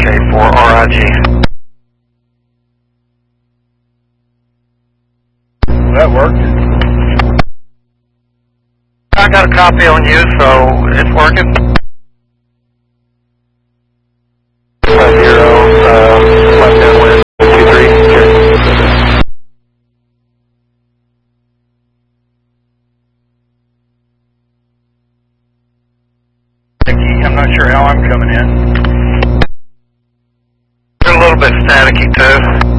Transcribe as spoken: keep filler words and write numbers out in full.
K four R I G. That worked. I got a copy on you, so it's working. Five zero, uh, left downwind, two three. Okay. I'm not sure how I'm coming in. A little bit staticky too.